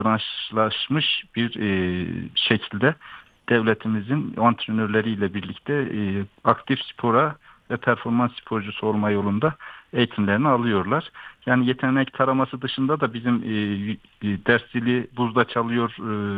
branşlaşmış bir şekilde devletimizin antrenörleriyle birlikte aktif spora ve performans sporcusu olma yolunda eğitimlerini alıyorlar. Yani yetenek taraması dışında da bizim ders zili buzda çalıyor